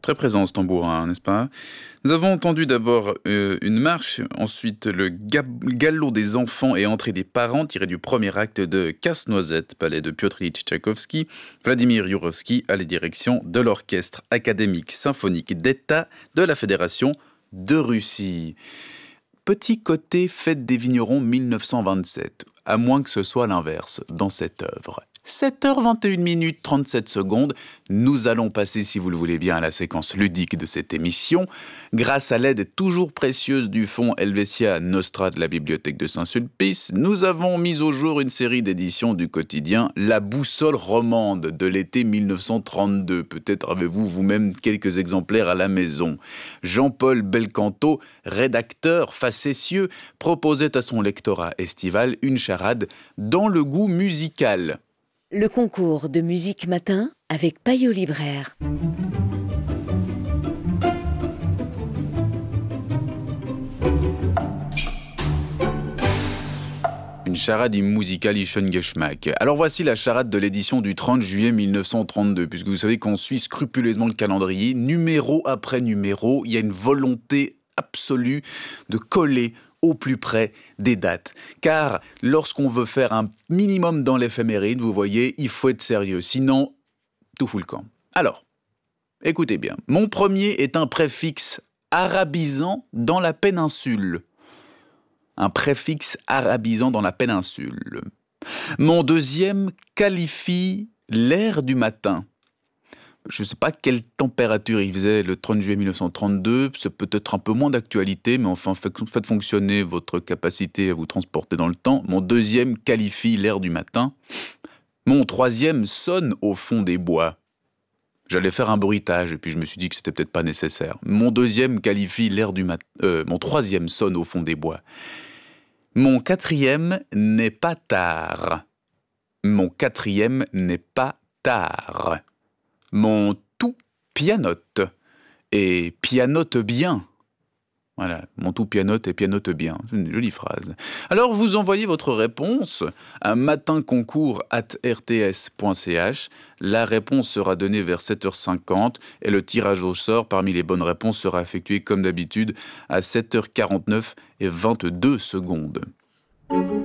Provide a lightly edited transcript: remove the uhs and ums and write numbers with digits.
Très présent ce tambourin, n'est-ce pas? Nous avons entendu d'abord une marche, ensuite le galop des enfants et entrée des parents tiré du premier acte de Casse-Noisette, ballet de Piotr Ilyich Tchaïkovski, Vladimir Yourovski à la direction de l'Orchestre académique symphonique d'État de la Fédération de Russie. Petit côté Fête des vignerons 1927, à moins que ce soit l'inverse dans cette œuvre. 7h21 37 secondes, nous allons passer, si vous le voulez bien, à la séquence ludique de cette émission. Grâce à l'aide toujours précieuse du fonds Helvetia Nostra de la Bibliothèque de Saint-Sulpice, nous avons mis au jour une série d'éditions du quotidien La Boussole romande de l'été 1932. Peut-être avez-vous vous-même quelques exemplaires à la maison. Jean-Paul Belcanto, rédacteur facétieux, proposait à son lectorat estival une charade dans le goût musical. Le concours de musique matin avec Payot Libraire. Une charade musicalischen Geschmack. Alors voici la charade de l'édition du 30 juillet 1932, puisque vous savez qu'on suit scrupuleusement le calendrier, numéro après numéro, il y a une volonté absolue de coller au plus près des dates. Car lorsqu'on veut faire un minimum dans l'éphéméride, vous voyez, il faut être sérieux, sinon tout fout le camp. Alors, écoutez bien, mon premier est un préfixe arabisant dans la péninsule. Un préfixe arabisant dans la péninsule. Mon deuxième qualifie l'air du matin. Je ne sais pas quelle température il faisait le 30 juillet 1932, c'est peut-être un peu moins d'actualité, mais enfin, faites fonctionner votre capacité à vous transporter dans le temps. Mon deuxième qualifie l'air du matin. Mon troisième sonne au fond des bois. J'allais faire un bruitage, et puis je me suis dit que c'était peut-être pas nécessaire. Mon deuxième qualifie l'air du matin. Mon troisième sonne au fond des bois. Mon quatrième n'est pas tard. Mon quatrième n'est pas tard. Mon tout pianote, et pianote bien. Voilà, mon tout pianote et pianote bien. C'est une jolie phrase. Alors, vous envoyez votre réponse à matinconcours@rts.ch. La réponse sera donnée vers 7h50 et le tirage au sort parmi les bonnes réponses sera effectué comme d'habitude à 7h49 et 22 secondes.